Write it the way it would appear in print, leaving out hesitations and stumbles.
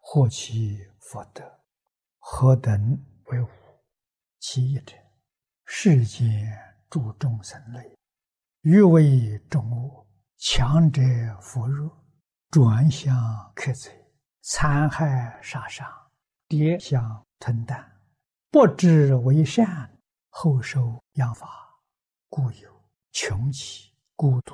获其福德，何等为无？其一者，世间诸众生类，欲为众恶，强者扶弱，转向克贼，残害杀伤，跌相吞啖，不知为善，后受殃罚，故有穷奇、孤独、